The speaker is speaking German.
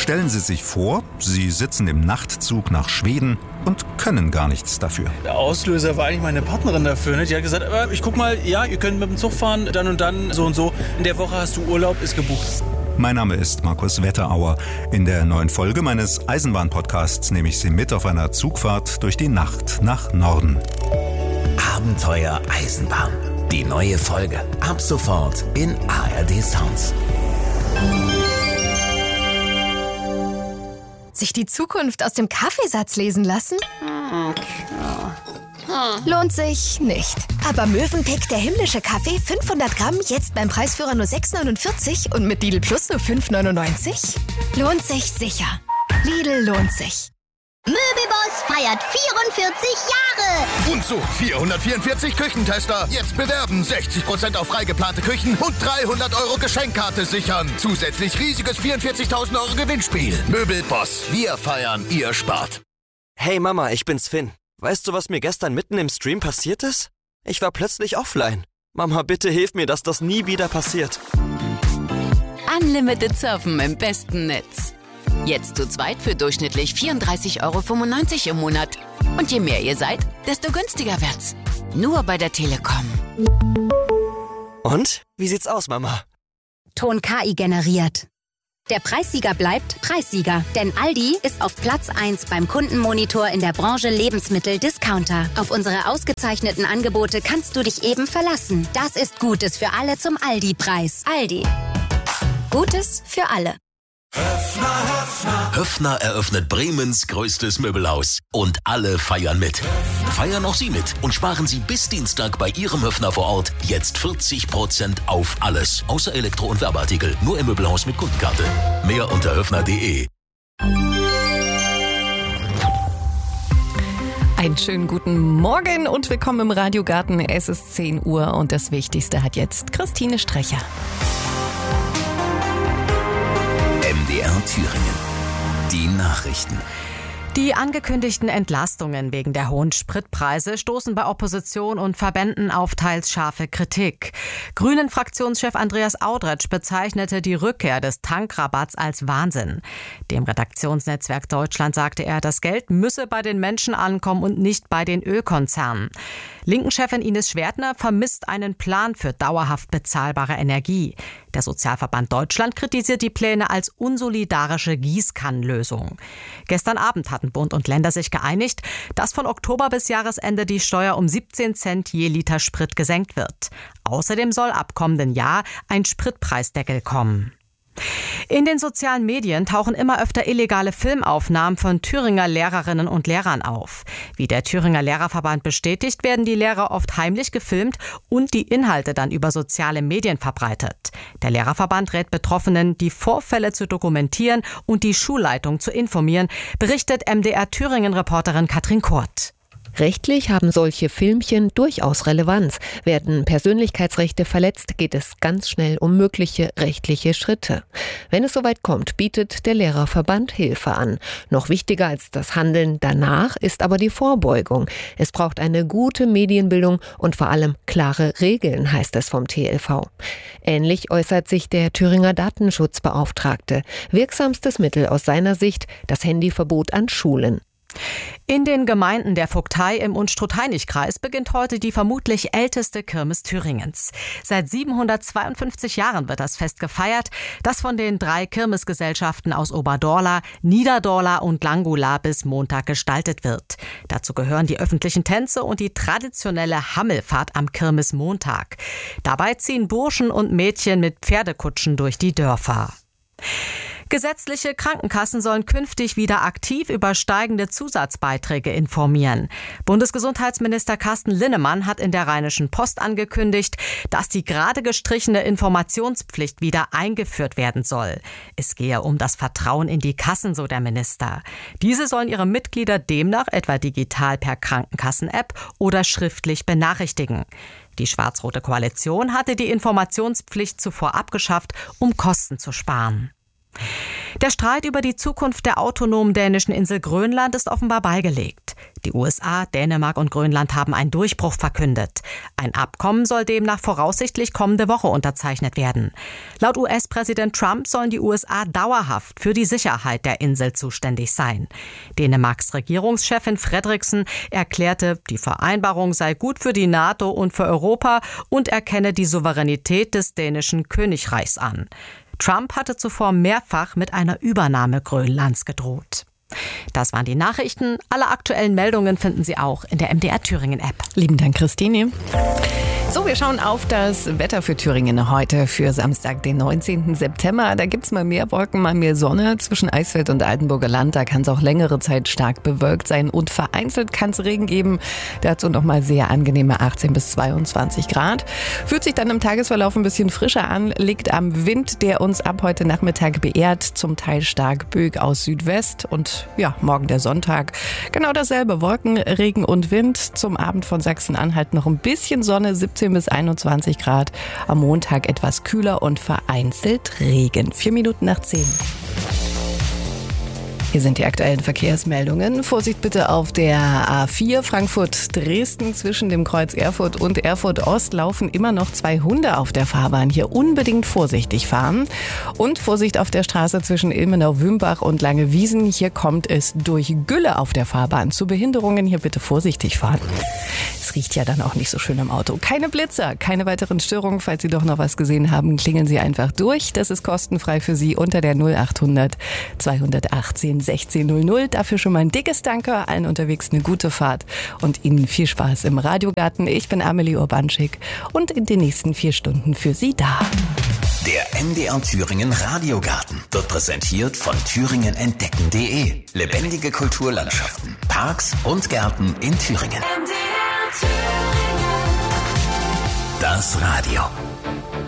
Stellen Sie sich vor, Sie sitzen im Nachtzug nach Schweden und können gar nichts dafür. Der Auslöser war eigentlich meine Partnerin dafür. Ne? Die hat gesagt, ich guck mal, ja, ihr könnt mit dem Zug fahren, dann und dann, so und so. In der Woche hast du Urlaub, ist gebucht. Mein Name ist Markus Wetterauer. In der neuen Folge meines Eisenbahn-Podcasts nehme ich Sie mit auf einer Zugfahrt durch die Nacht nach Norden. Abenteuer Eisenbahn. Die neue Folge. Ab sofort in ARD Sounds. Sich die Zukunft aus dem Kaffeesatz lesen lassen? Lohnt sich nicht. Aber Mövenpick, der himmlische Kaffee, 500 Gramm, jetzt beim Preisführer nur 6,49 und mit Lidl Plus nur 5,99? Lohnt sich sicher. Lidl lohnt sich. Möbelboss feiert 44 Jahre. Und so 444 Küchentester. Jetzt bewerben, 60% auf frei geplante Küchen und 300 € Geschenkkarte sichern. Zusätzlich riesiges 44.000 € Gewinnspiel. Möbelboss, wir feiern, ihr spart. Hey Mama, ich bin's Finn. Weißt du, was mir gestern mitten im Stream passiert ist? Ich war plötzlich offline. Mama, bitte hilf mir, dass das nie wieder passiert. Unlimited Surfen im besten Netz. Jetzt zu zweit für durchschnittlich 34,95 € im Monat. Und je mehr ihr seid, desto günstiger wird's. Nur bei der Telekom. Und? Wie sieht's aus, Mama? Ton KI generiert. Der Preissieger bleibt Preissieger, denn Aldi ist auf Platz 1 beim Kundenmonitor in der Branche Lebensmittel-Discounter. Auf unsere ausgezeichneten Angebote kannst du dich eben verlassen. Das ist Gutes für alle zum Aldi-Preis. Aldi. Gutes für alle. Höffner eröffnet Bremens größtes Möbelhaus. Und alle feiern mit. Feiern auch Sie mit und sparen Sie bis Dienstag bei Ihrem Höffner vor Ort jetzt 40% auf alles. Außer Elektro- und Werbeartikel. Nur im Möbelhaus mit Kundenkarte. Mehr unter höffner.de. Einen schönen guten Morgen und willkommen im Radiogarten. Es ist 10 Uhr und das Wichtigste hat jetzt Christine Strecher. MDR Thüringen. Die Nachrichten. Die angekündigten Entlastungen wegen der hohen Spritpreise stoßen bei Opposition und Verbänden auf teils scharfe Kritik. Grünen-Fraktionschef Andreas Audretsch bezeichnete die Rückkehr des Tankrabatts als Wahnsinn. Dem Redaktionsnetzwerk Deutschland sagte er, das Geld müsse bei den Menschen ankommen und nicht bei den Ölkonzernen. Linken-Chefin Ines Schwertner vermisst einen Plan für dauerhaft bezahlbare Energie. Der Sozialverband Deutschland kritisiert die Pläne als unsolidarische Gießkannenlösung. Gestern Abend hatten Bund und Länder sich geeinigt, dass von Oktober bis Jahresende die Steuer um 17 Cent je Liter Sprit gesenkt wird. Außerdem soll ab kommenden Jahr ein Spritpreisdeckel kommen. In den sozialen Medien tauchen immer öfter illegale Filmaufnahmen von Thüringer Lehrerinnen und Lehrern auf. Wie der Thüringer Lehrerverband bestätigt, werden die Lehrer oft heimlich gefilmt und die Inhalte dann über soziale Medien verbreitet. Der Lehrerverband rät Betroffenen, die Vorfälle zu dokumentieren und die Schulleitung zu informieren, berichtet MDR Thüringen-Reporterin Katrin Kurt. Rechtlich haben solche Filmchen durchaus Relevanz. Werden Persönlichkeitsrechte verletzt, geht es ganz schnell um mögliche rechtliche Schritte. Wenn es soweit kommt, bietet der Lehrerverband Hilfe an. Noch wichtiger als das Handeln danach ist aber die Vorbeugung. Es braucht eine gute Medienbildung und vor allem klare Regeln, heißt es vom TLV. Ähnlich äußert sich der Thüringer Datenschutzbeauftragte. Wirksamstes Mittel aus seiner Sicht das Handyverbot an Schulen. In den Gemeinden der Vogtei im Unstrut-Hainich-Kreis beginnt heute die vermutlich älteste Kirmes Thüringens. Seit 752 Jahren wird das Fest gefeiert, das von den 3 Kirmesgesellschaften aus Oberdorla, Niederdorla und Langula bis Montag gestaltet wird. Dazu gehören die öffentlichen Tänze und die traditionelle Hammelfahrt am Kirmesmontag. Dabei ziehen Burschen und Mädchen mit Pferdekutschen durch die Dörfer. Gesetzliche Krankenkassen sollen künftig wieder aktiv über steigende Zusatzbeiträge informieren. Bundesgesundheitsminister Carsten Linnemann hat in der Rheinischen Post angekündigt, dass die gerade gestrichene Informationspflicht wieder eingeführt werden soll. Es gehe um das Vertrauen in die Kassen, so der Minister. Diese sollen ihre Mitglieder demnach etwa digital per Krankenkassen-App oder schriftlich benachrichtigen. Die schwarz-rote Koalition hatte die Informationspflicht zuvor abgeschafft, um Kosten zu sparen. Der Streit über die Zukunft der autonomen dänischen Insel Grönland ist offenbar beigelegt. Die USA, Dänemark und Grönland haben einen Durchbruch verkündet. Ein Abkommen soll demnach voraussichtlich kommende Woche unterzeichnet werden. Laut US-Präsident Trump sollen die USA dauerhaft für die Sicherheit der Insel zuständig sein. Dänemarks Regierungschefin Frederiksen erklärte, die Vereinbarung sei gut für die NATO und für Europa und erkenne die Souveränität des dänischen Königreichs an. Trump hatte zuvor mehrfach mit einer Übernahme Grönlands gedroht. Das waren die Nachrichten. Alle aktuellen Meldungen finden Sie auch in der MDR Thüringen App. Lieben Dank, Christine. So, wir schauen auf das Wetter für Thüringen heute für Samstag, den 19. September. Da gibt's mal mehr Wolken, mal mehr Sonne. Zwischen Eisfeld und Altenburger Land, da kann es auch längere Zeit stark bewölkt sein und vereinzelt kann es Regen geben. Dazu nochmal sehr angenehme 18 bis 22 Grad. Fühlt sich dann im Tagesverlauf ein bisschen frischer an, liegt am Wind, der uns ab heute Nachmittag beehrt, zum Teil stark böig aus Südwest. Und ja, morgen der Sonntag, genau dasselbe. Wolken, Regen und Wind. Zum Abend von Sachsen-Anhalt noch ein bisschen Sonne, 17 bis 21 Grad. Am Montag etwas kühler und vereinzelt Regen. 4 Minuten nach 10. Hier sind die aktuellen Verkehrsmeldungen. Vorsicht bitte auf der A4 Frankfurt-Dresden. Zwischen dem Kreuz Erfurt und Erfurt-Ost laufen immer noch 2 Hunde auf der Fahrbahn. Hier unbedingt vorsichtig fahren. Und Vorsicht auf der Straße zwischen Ilmenau-Wümbach und Langewiesen. Hier kommt es durch Gülle auf der Fahrbahn zu Behinderungen. Hier bitte vorsichtig fahren. Es riecht ja dann auch nicht so schön im Auto. Keine Blitzer, keine weiteren Störungen. Falls Sie doch noch was gesehen haben, klingeln Sie einfach durch. Das ist kostenfrei für Sie unter der 0800 218 1600. Dafür schon mal ein dickes Danke. Allen unterwegs eine gute Fahrt und Ihnen viel Spaß im Radiogarten. Ich bin Amelie Urbanschik und in den nächsten 4 Stunden für Sie da. Der MDR Thüringen Radiogarten wird präsentiert von thüringenentdecken.de. Lebendige Kulturlandschaften, Parks und Gärten in Thüringen. Das Radio.